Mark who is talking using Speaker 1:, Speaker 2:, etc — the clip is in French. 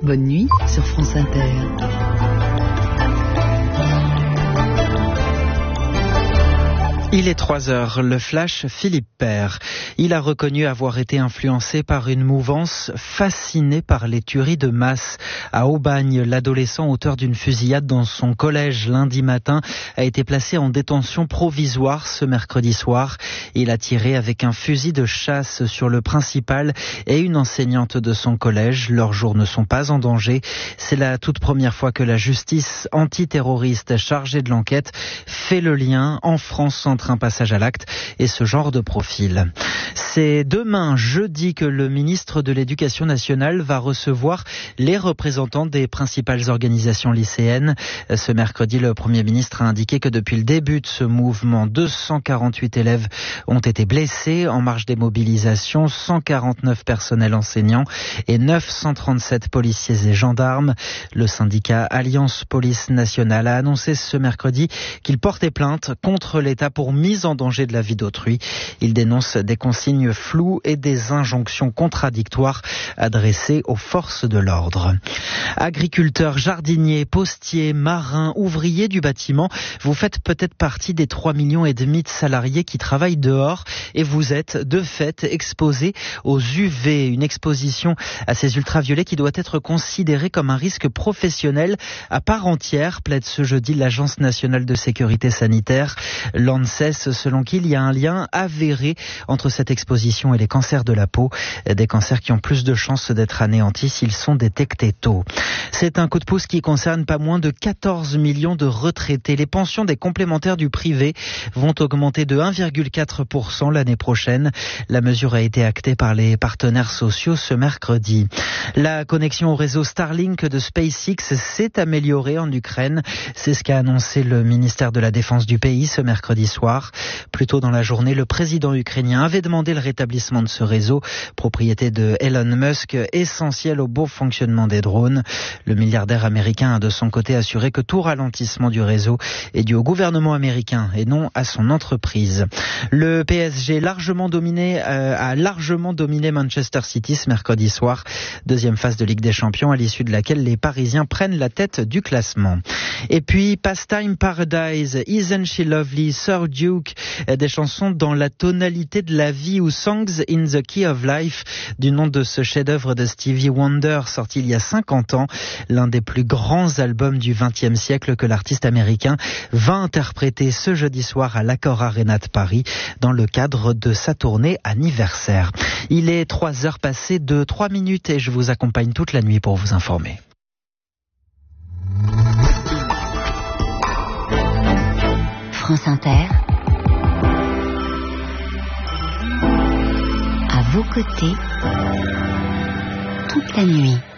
Speaker 1: Bonne nuit sur France Inter.
Speaker 2: Il est 3h, le flash Philippe Père. Il a reconnu avoir été influencé par une mouvance fascinée par les tueries de masse. À Aubagne, l'adolescent auteur d'une fusillade dans son collège lundi matin a été placé en détention provisoire ce mercredi soir. Il a tiré avec un fusil de chasse sur le principal et une enseignante de son collège. Leurs jours ne sont pas en danger. C'est la toute première fois que la justice antiterroriste chargée de l'enquête fait le lien en France entre un passage à l'acte et ce genre de profil. C'est demain, jeudi, que le ministre de l'Éducation nationale va recevoir les représentants des principales organisations lycéennes. Ce mercredi, le Premier ministre a indiqué que depuis le début de ce mouvement, 248 élèves ont été blessés en marge des mobilisations, 149 personnels enseignants et 937 policiers et gendarmes. Le syndicat Alliance Police Nationale a annoncé ce mercredi qu'il portait plainte contre l'État pour mise en danger de la vie d'autrui. Il dénonce des consignes floues et des injonctions contradictoires adressées aux forces de l'ordre. Agriculteurs, jardiniers, postiers, marins, ouvriers du bâtiment, vous faites peut-être partie des 3,5 millions de salariés qui travaillent dehors et vous êtes de fait exposés aux UV, une exposition à ces ultraviolets qui doit être considérée comme un risque professionnel à part entière, plaide ce jeudi l'Agence nationale de sécurité sanitaire, l'ANSES, selon qui il y a un lien avéré entre cette exposition et les cancers de la peau, des cancers qui ont plus de chances d'être anéantis s'ils sont détectés tôt. C'est un coup de pouce qui concerne pas moins de 14 millions de retraités. Les pensions des complémentaires du privé vont augmenter de 1,4% l'année prochaine. La mesure a été actée par les partenaires sociaux ce mercredi. La connexion au réseau Starlink de SpaceX s'est améliorée en Ukraine. C'est ce qu'a annoncé le ministère de la Défense du pays ce mercredi soir. Plus tôt dans la journée, le président ukrainien avait demandé le rétablissement de ce réseau, propriété de Elon Musk, essentiel au bon fonctionnement des drones. Le milliardaire américain a de son côté assuré que tout ralentissement du réseau est dû au gouvernement américain et non à son entreprise. Le PSG a largement dominé Manchester City ce mercredi soir. Deuxième phase de Ligue des Champions à l'issue de laquelle les Parisiens prennent la tête du classement. Et puis Pastime Paradise, Isn't She Lovely, Sir Duke, des chansons dans la tonalité de la vie ou Songs in the Key of Life, du nom de ce chef-d'œuvre de Stevie Wonder sorti il y a 50 ans, l'un des plus grands albums du XXe siècle que l'artiste américain va interpréter ce jeudi soir à l'Accor Arena de Paris dans le cadre de sa tournée anniversaire. Il est 3h passées de 3 minutes et je vous accompagne toute la nuit pour vous informer.
Speaker 1: France Inter, à vos côtés, toute la nuit.